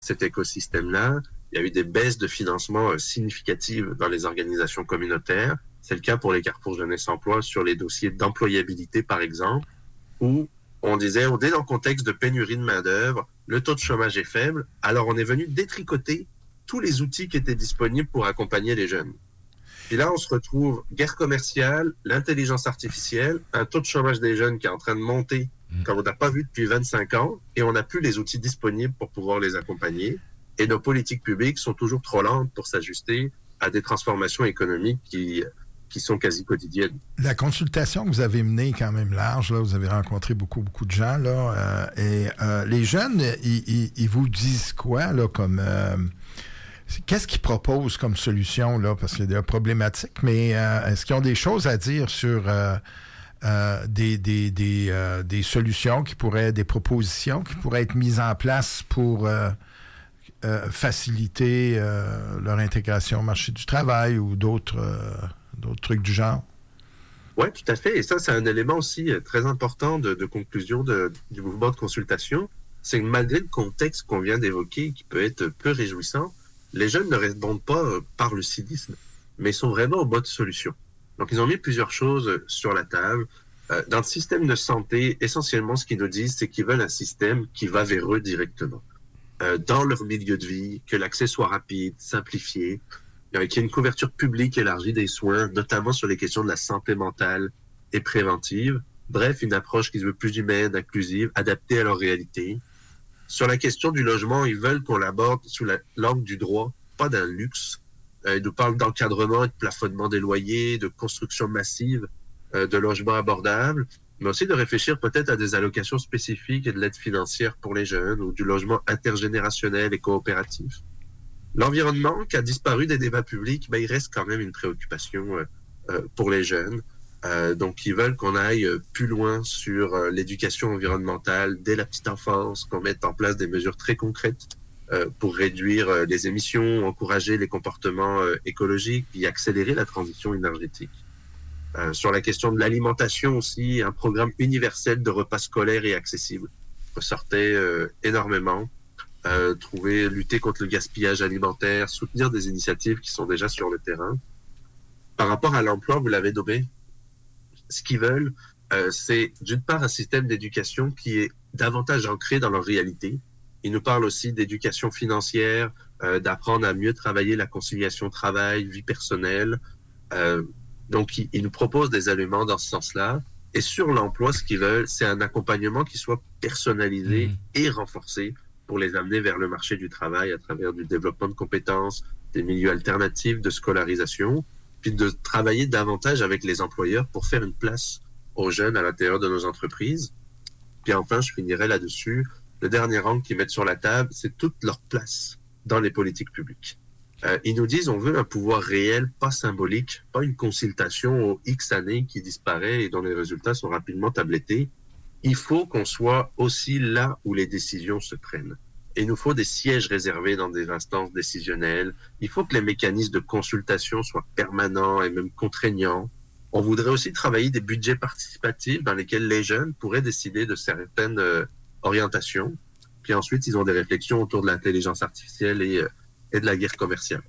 cet écosystème-là. Il y a eu des baisses de financement significatives dans les organisations communautaires. C'est le cas pour les Carrefour Jeunesse Emploi sur les dossiers d'employabilité, par exemple, où on disait, on est dans le contexte de pénurie de main-d'œuvre, le taux de chômage est faible, alors on est venu détricoter tous les outils qui étaient disponibles pour accompagner les jeunes. Et là, on se retrouve guerre commerciale, l'intelligence artificielle, un taux de chômage des jeunes qui est en train de monter comme on n'a pas vu depuis 25 ans, et on n'a plus les outils disponibles pour pouvoir les accompagner. Et nos politiques publiques sont toujours trop lentes pour s'ajuster à des transformations économiques qui sont quasi quotidiennes. La consultation que vous avez menée est quand même large. Là. Vous avez rencontré beaucoup de gens. Là, et les jeunes, ils vous disent quoi là, comme... qu'est-ce qu'ils proposent comme solution? Là, parce qu'il y a des problématiques, mais est-ce qu'ils ont des choses à dire sur des solutions qui pourraient, des propositions qui pourraient être mises en place pour... faciliter leur intégration au marché du travail ou d'autres trucs du genre? Oui, tout à fait. Et ça, c'est un élément aussi très important de conclusion du mouvement de consultation. C'est que malgré le contexte qu'on vient d'évoquer, qui peut être peu réjouissant, les jeunes ne répondent pas par le cynisme, mais sont vraiment au mode solution. Donc, ils ont mis plusieurs choses sur la table. Dans le système de santé, essentiellement, ce qu'ils nous disent, c'est qu'ils veulent un système qui va vers eux directement. Dans leur milieu de vie, que l'accès soit rapide, simplifié, qu'il y ait une couverture publique élargie des soins, notamment sur les questions de la santé mentale et préventive. Bref, une approche qui se veut plus humaine, inclusive, adaptée à leur réalité. Sur la question du logement, ils veulent qu'on l'aborde sous l'angle du droit, pas d'un luxe. Ils nous parlent d'encadrement et de plafonnement des loyers, de construction massive de logements abordables, mais aussi de réfléchir peut-être à des allocations spécifiques et de l'aide financière pour les jeunes ou du logement intergénérationnel et coopératif. L'environnement qui a disparu des débats publics, il reste quand même une préoccupation pour les jeunes. Donc, ils veulent qu'on aille plus loin sur l'éducation environnementale dès la petite enfance, qu'on mette en place des mesures très concrètes pour réduire les émissions, encourager les comportements écologiques et accélérer la transition énergétique. Sur la question de l'alimentation aussi, un programme universel de repas scolaires et accessible ressortait énormément. Lutter contre le gaspillage alimentaire, soutenir des initiatives qui sont déjà sur le terrain. Par rapport à l'emploi, vous l'avez nommé, ce qu'ils veulent, c'est d'une part un système d'éducation qui est davantage ancré dans leur réalité. Ils nous parlent aussi d'éducation financière, d'apprendre à mieux travailler la conciliation travail, vie personnelle. Donc, ils nous proposent des éléments dans ce sens-là. Et sur l'emploi, ce qu'ils veulent, c'est un accompagnement qui soit personnalisé et renforcé pour les amener vers le marché du travail à travers du développement de compétences, des milieux alternatifs de scolarisation, puis de travailler davantage avec les employeurs pour faire une place aux jeunes à l'intérieur de nos entreprises. Puis enfin, je finirai là-dessus. Le dernier angle qu'ils mettent sur la table, c'est toute leur place dans les politiques publiques. Ils nous disent on veut un pouvoir réel, pas symbolique, pas une consultation aux X années qui disparaît et dont les résultats sont rapidement tablettés. Il faut qu'on soit aussi là où les décisions se prennent. Et il nous faut des sièges réservés dans des instances décisionnelles. Il faut que les mécanismes de consultation soient permanents et même contraignants. On voudrait aussi travailler des budgets participatifs dans lesquels les jeunes pourraient décider de certaines orientations. Puis ensuite, ils ont des réflexions autour de l'intelligence artificielle et de la guerre commerciale.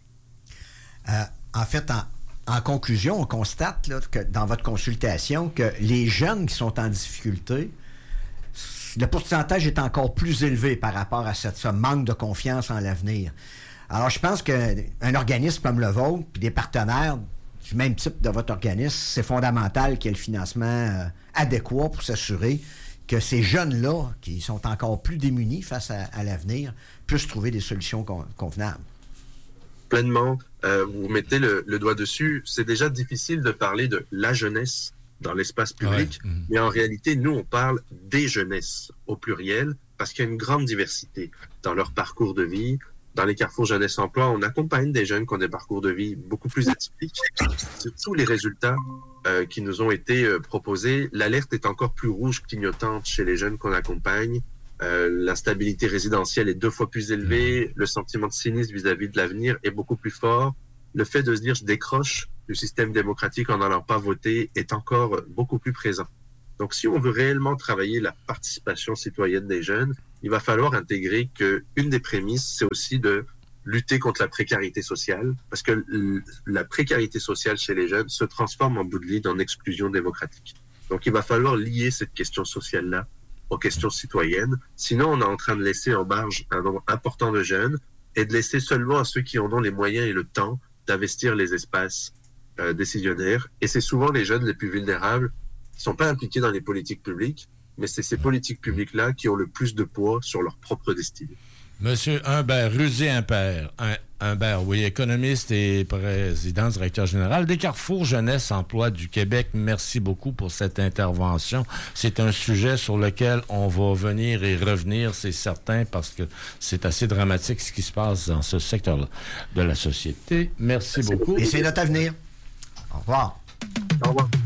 En fait, en conclusion, on constate là, que dans votre consultation que les jeunes qui sont en difficulté, le pourcentage est encore plus élevé par rapport à ce manque de confiance en l'avenir. Alors, je pense qu'un organisme comme le vôtre, puis des partenaires du même type de votre organisme, c'est fondamental qu'il y ait le financement adéquat pour s'assurer que ces jeunes-là, qui sont encore plus démunis face à l'avenir, puissent trouver des solutions convenables. Pleinement. Vous mettez le doigt dessus. C'est déjà difficile de parler de la jeunesse dans l'espace public, mais en réalité, nous, on parle des jeunesses au pluriel parce qu'il y a une grande diversité dans leur parcours de vie. Dans les Carrefour Jeunesse Emploi, on accompagne des jeunes qui ont des parcours de vie beaucoup plus atypiques. Sur tous les résultats qui nous ont été proposés, l'alerte est encore plus rouge clignotante chez les jeunes qu'on accompagne. L'instabilité résidentielle est 2 fois plus élevée. Le sentiment de cynisme vis-à-vis de l'avenir est beaucoup plus fort. Le fait de se dire « je décroche du système démocratique en n'allant pas voter » est encore beaucoup plus présent. Donc, si on veut réellement travailler la participation citoyenne des jeunes, il va falloir intégrer qu'une des prémices, c'est aussi de lutter contre la précarité sociale, parce que la précarité sociale chez les jeunes se transforme en bout de ligne en exclusion démocratique. Donc, il va falloir lier cette question sociale-là aux questions citoyennes. Sinon, on est en train de laisser en marge un nombre important de jeunes et de laisser seulement à ceux qui en ont les moyens et le temps d'investir les espaces décisionnaires. Et c'est souvent les jeunes les plus vulnérables qui ne sont pas impliqués dans les politiques publiques, mais c'est ces politiques publiques-là qui ont le plus de poids sur leur propre destinée. Monsieur Humbert, Rudy Humbert, oui, économiste et président, directeur général des Carrefours Jeunesse Emploi du Québec. Merci beaucoup pour cette intervention. C'est un sujet sur lequel on va venir et revenir, c'est certain, parce que c'est assez dramatique ce qui se passe dans ce secteur-là de la société. Merci beaucoup. Et c'est notre avenir. Au revoir. Au revoir.